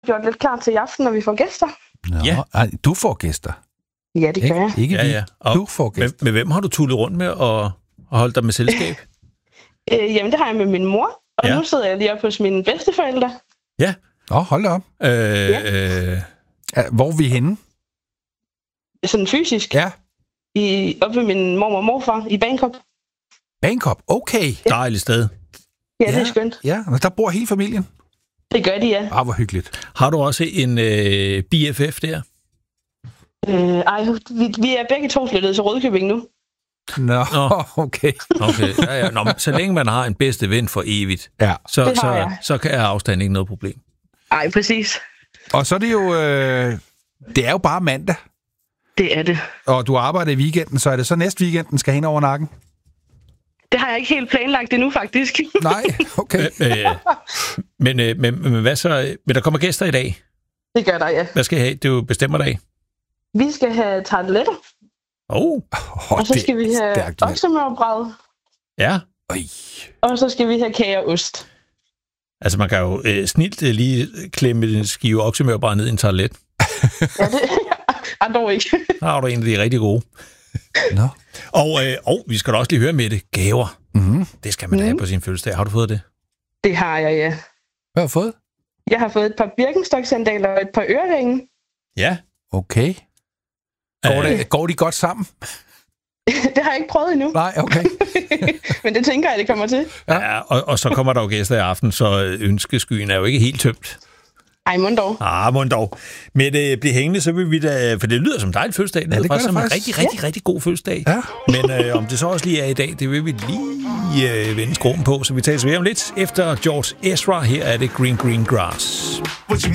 gjort lidt klar til i aften, når vi får gæster. Nå, ja. Du får gæster. Ja, det gør jeg. Ikke vi. Ja. Og du får gæster. Med hvem har du tullet rundt med og holdt dig med selskab? Jamen, det har jeg med min mor, og nu sidder jeg lige oppe hos mine bedsteforældre. Ja. Hold da op. Hvor er vi henne? Sådan fysisk? Ja. Oppe ved min mormor og morfar i Bagenkop. Bagenkop, okay. Dejligt sted. Ja, det er skønt. Ja, og der bor hele familien. Det gør de, ja. Hvor hyggeligt. Har du også en BFF der? Vi er begge to flyttet til Rødkøbing nu. Nå, okay. Ja. Nå, så længe man har en bedste ven for evigt, så kan afstand ikke noget problem. Nej, præcis. Og så er det jo... det er jo bare mandag. Det er det. Og du arbejder i weekenden, så er det så næste weekenden skal hen over nakken? Det har jeg ikke helt planlagt endnu, faktisk. Nej, okay. Men hvad så? Men der kommer gæster i dag? Det gør der, ja. Hvad skal I have? Du bestemmer dig. Vi skal have tarteletter. Og så skal vi have oksemørbrad. Ja. Og så skal vi have kage og ost. Altså, man kan jo snilt lige klemme en skive oksemørbrad ned i en tartelet. Ja, det dog ikke. Der har du en af de rigtig gode. Nå. Og vi skal da også lige høre med det. Gaver. Mm-hmm. Det skal man da have på sin fødselsdag. Har du fået det? Det har jeg, ja. Hvad har du fået? Jeg har fået et par Birkenstock-sandaler og et par øreringe. Ja. Okay. Går de godt sammen? Det har jeg ikke prøvet endnu. Nej, okay. Men det tænker jeg, det kommer til. Ja, og så kommer der jo gæster i aften, så ønskeskyen er jo ikke helt tømt. Ej, mund dog. Men det bliver hængende, så vil vi da... For det lyder som dejligt fødselsdag. Det lyder som en rigtig god fødselsdag. Ja. Men om det så også lige er i dag, det vil vi lige vende skroen på. Så vi tager ved om lidt. Efter George Ezra, her er det Green Green Grass.